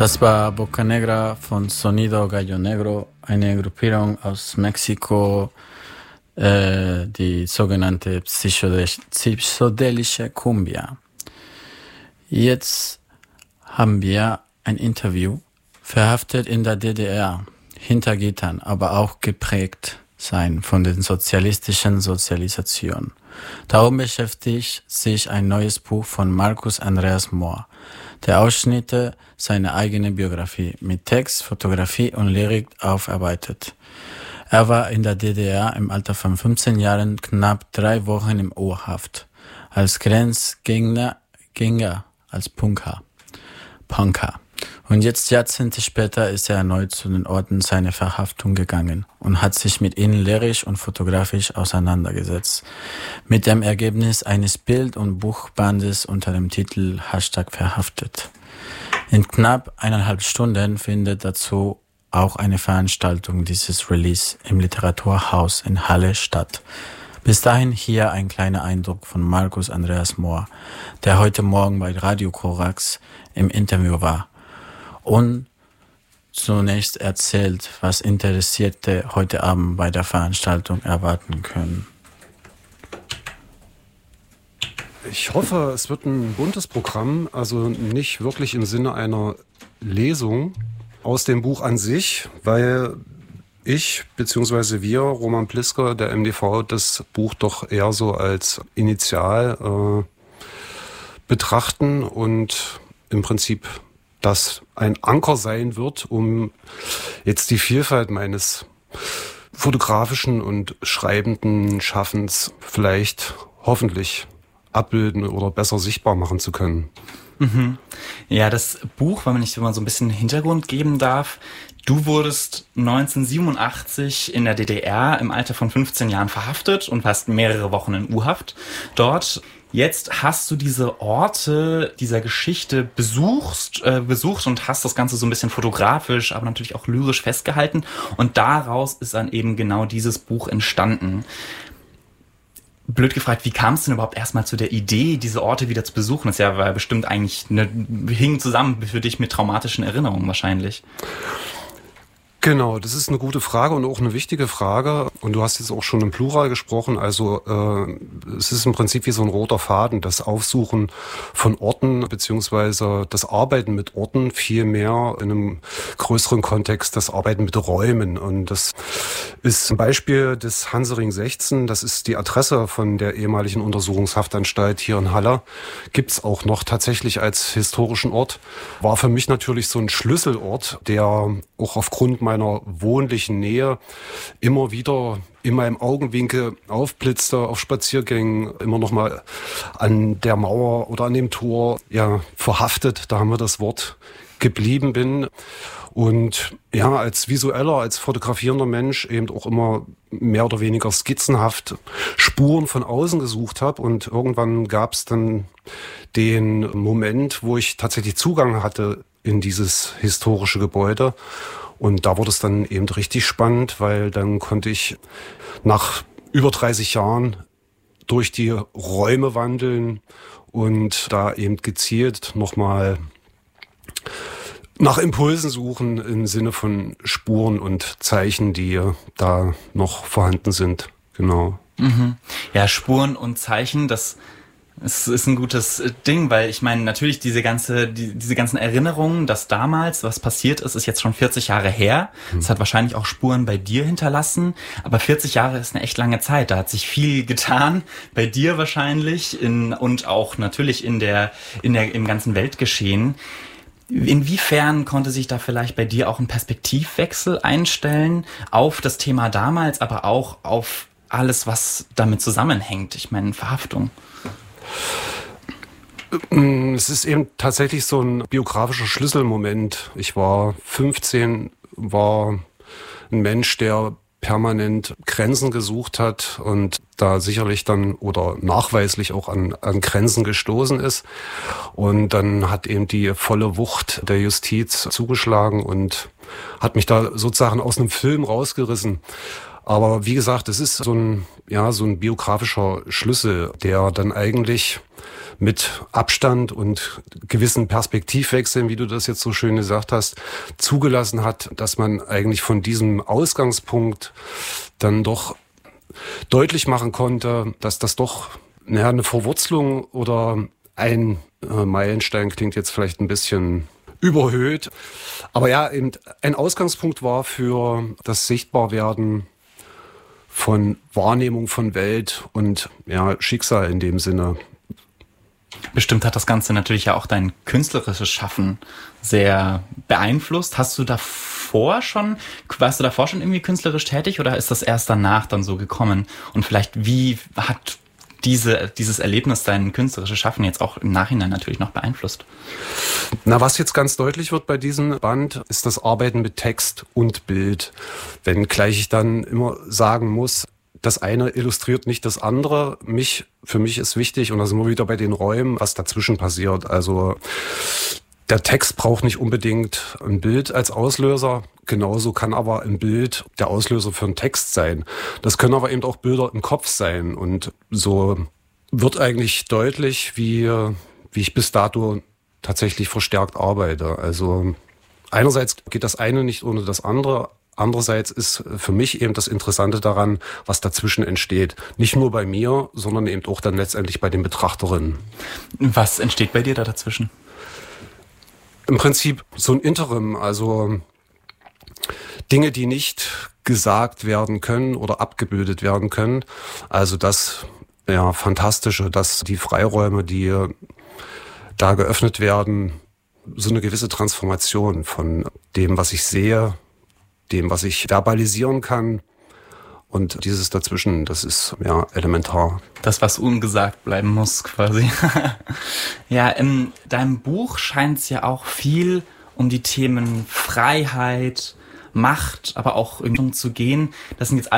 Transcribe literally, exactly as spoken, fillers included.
Das war Boca Negra von Sonido Gallo Negro, eine Gruppierung aus Mexiko, äh, die sogenannte psychodel- psychedelische Cumbia. Jetzt haben wir ein Interview, verhaftet in der D D R, hinter Gittern, aber auch geprägt sein von den sozialistischen Sozialisationen. Darum beschäftigt sich ein neues Buch von Marcus Andreas Mohr, der Ausschnitte seiner eigenen Biografie mit Text, Fotografie und Lyrik aufarbeitet. Er war in der D D R im Alter von fünfzehn Jahren knapp drei Wochen im U-Haft, als Grenzgänger, Gänger, als Punker, Punker. Und jetzt Jahrzehnte später ist er erneut zu den Orten seiner Verhaftung gegangen und hat sich mit ihnen lyrisch und fotografisch auseinandergesetzt. Mit dem Ergebnis eines Bild- und Buchbandes unter dem Titel Hashtag Verhaftet. In knapp eineinhalb Stunden findet dazu auch eine Veranstaltung dieses Release im Literaturhaus in Halle statt. Bis dahin hier ein kleiner Eindruck von Marcus Andreas Mohr, der heute Morgen bei Radio Korax im Interview war und zunächst erzählt, was Interessierte heute Abend bei der Veranstaltung erwarten können. Ich hoffe, es wird ein buntes Programm, also nicht wirklich im Sinne einer Lesung aus dem Buch an sich, weil ich bzw. wir, Roman Plisker, der M D V, das Buch doch eher so als Initial äh, betrachten und im Prinzip das ein Anker sein wird, um jetzt die Vielfalt meines fotografischen und schreibenden Schaffens vielleicht hoffentlich abbilden oder besser sichtbar machen zu können. Mhm. Ja, das Buch, wenn man nicht immer so ein bisschen Hintergrund geben darf, du wurdest neunzehnhundertsiebenundachtzig in der D D R im Alter von fünfzehn Jahren verhaftet und warst mehrere Wochen in U-Haft dort. Jetzt hast du diese Orte dieser Geschichte besucht, äh, besucht und hast das Ganze so ein bisschen fotografisch, aber natürlich auch lyrisch festgehalten. Und daraus ist dann eben genau dieses Buch entstanden. Blöd gefragt, wie kam es denn überhaupt erstmal zu der Idee, diese Orte wieder zu besuchen? Das ja, war bestimmt eigentlich eine, hing zusammen für dich mit traumatischen Erinnerungen wahrscheinlich. Genau, das ist eine gute Frage und auch eine wichtige Frage. Und du hast jetzt auch schon im Plural gesprochen. Also äh, es ist im Prinzip wie so ein roter Faden, das Aufsuchen von Orten beziehungsweise das Arbeiten mit Orten, vielmehr in einem größeren Kontext das Arbeiten mit Räumen. Und das ist ein Beispiel des Hansering sechzehn. Das ist die Adresse von der ehemaligen Untersuchungshaftanstalt hier in Halle. Gibt's auch noch tatsächlich als historischen Ort. War für mich natürlich so ein Schlüsselort, der auch aufgrund meiner meiner wohnlichen Nähe immer wieder in meinem Augenwinkel aufblitzte auf Spaziergängen, immer noch mal an der Mauer oder an dem Tor ja verhaftet, da haben wir das Wort, geblieben bin. Und ja, als visueller, als fotografierender Mensch eben auch immer mehr oder weniger skizzenhaft Spuren von außen gesucht habe. Und irgendwann gab es dann den Moment, wo ich tatsächlich Zugang hatte in dieses historische Gebäude. Und da wurde es dann eben richtig spannend, weil dann konnte ich nach über dreißig Jahren durch die Räume wandeln und da eben gezielt nochmal nach Impulsen suchen im Sinne von Spuren und Zeichen, die da noch vorhanden sind. Genau. Mhm. Ja, Spuren und Zeichen, das es ist ein gutes Ding, weil ich meine, natürlich diese ganze, die, diese ganzen Erinnerungen, dass damals was passiert ist, ist jetzt schon vierzig Jahre her. Es hat wahrscheinlich auch Spuren bei dir hinterlassen, aber vierzig Jahre ist eine echt lange Zeit. Da hat sich viel getan, bei dir wahrscheinlich in, und auch natürlich in der, in der, im ganzen Weltgeschehen. Inwiefern konnte sich da vielleicht bei dir auch ein Perspektivwechsel einstellen auf das Thema damals, aber auch auf alles, was damit zusammenhängt? Ich meine, Verhaftung. Es ist eben tatsächlich so ein biografischer Schlüsselmoment. Ich war fünfzehn, war ein Mensch, der permanent Grenzen gesucht hat und da sicherlich dann oder nachweislich auch an, an Grenzen gestoßen ist. Und dann hat eben die volle Wucht der Justiz zugeschlagen und hat mich da sozusagen aus einem Film rausgerissen. Aber wie gesagt, es ist so ein ja, so ein biografischer Schlüssel, der dann eigentlich mit Abstand und gewissen Perspektivwechseln, wie du das jetzt so schön gesagt hast, zugelassen hat, dass man eigentlich von diesem Ausgangspunkt dann doch deutlich machen konnte, dass das doch naja, eine Verwurzelung oder ein äh, Meilenstein klingt jetzt vielleicht ein bisschen überhöht. Aber ja, eben ein Ausgangspunkt war für das Sichtbarwerden von Wahrnehmung von Welt und ja, Schicksal in dem Sinne. Bestimmt hat das Ganze natürlich ja auch dein künstlerisches Schaffen sehr beeinflusst. Hast du davor schon, warst du davor schon irgendwie künstlerisch tätig oder ist das erst danach dann so gekommen? Und vielleicht, wie hat diese, dieses Erlebnis dein künstlerisches Schaffen jetzt auch im Nachhinein natürlich noch beeinflusst? Na, was jetzt ganz deutlich wird bei diesem Band, ist das Arbeiten mit Text und Bild. Wenngleich ich dann immer sagen muss, das eine illustriert nicht das andere. Mich, für mich ist wichtig, und da sind wir wieder bei den Räumen, was dazwischen passiert. Also der Text braucht nicht unbedingt ein Bild als Auslöser. Genauso kann aber ein Bild der Auslöser für einen Text sein. Das können aber eben auch Bilder im Kopf sein. Und so wird eigentlich deutlich, wie, wie ich bis dato tatsächlich verstärkt arbeite. Also einerseits geht das eine nicht ohne das andere. Andererseits ist für mich eben das Interessante daran, was dazwischen entsteht. Nicht nur bei mir, sondern eben auch dann letztendlich bei den Betrachterinnen. Was entsteht bei dir da dazwischen? Im Prinzip so ein Interim, also Dinge, die nicht gesagt werden können oder abgebildet werden können. Also das ja, Fantastische, dass die Freiräume, die da geöffnet werden, so eine gewisse Transformation von dem, was ich sehe, dem, was ich verbalisieren kann. Und dieses dazwischen, das ist ja elementar. Das, was ungesagt bleiben muss, quasi. Ja, in deinem Buch scheint es ja auch viel um die Themen Freiheit, Macht, aber auch irgendwie zu gehen. Das sind jetzt